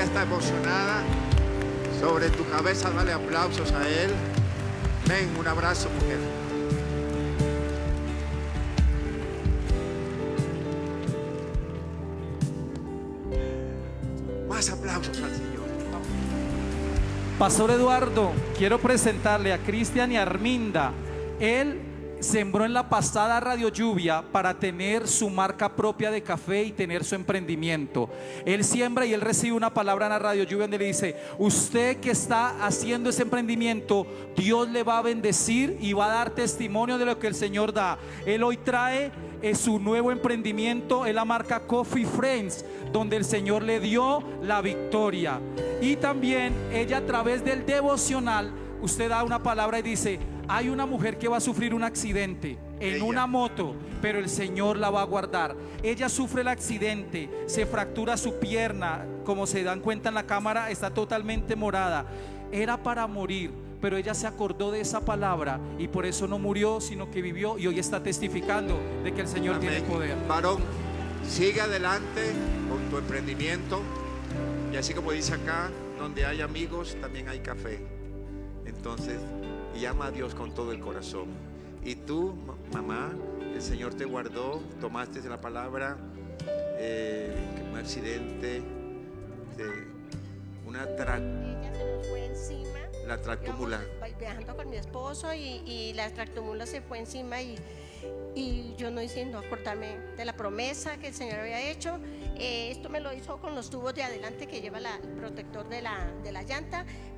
está emocionada. Sobre tu cabeza, dale aplausos a Él. Ven, un abrazo, mujer. Más aplausos al Señor. Pastor Eduardo, quiero presentarle a Cristian y a Arminda. Él sembró en la pasada Radio Lluvia para tener su marca propia de café y tener su emprendimiento. Él siembra y él recibe una palabra en la Radio Lluvia donde le dice: usted que está haciendo ese emprendimiento, Dios le va a bendecir y va a dar testimonio de lo que el Señor da. Él hoy trae su nuevo emprendimiento, es la marca Coffee Friends, donde el Señor le dio la victoria. Y también ella, a través del devocional, usted da una palabra y dice: hay una mujer que va a sufrir un accidente en una moto, pero el Señor la va a guardar. Ella sufre el accidente, se fractura su pierna, como se dan cuenta en la cámara, está totalmente morada. Era para morir, pero ella se acordó de esa palabra y por eso no murió, sino que vivió, y hoy está testificando de que el Señor Amén. tiene poder. Varón, sigue adelante con tu emprendimiento. Y así como dice acá, donde hay amigos también hay café. Entonces, y ama a Dios con todo el corazón. Y tú, mamá, el Señor te guardó, tomaste la palabra, un accidente, una Ella se nos fue encima. la tractomula. Íbamos viajando con mi esposo y la tractomula se fue encima y yo no hice sino acordarme de la promesa que el Señor había hecho. Esto me lo hizo con los tubos de adelante que lleva el protector de la llanta.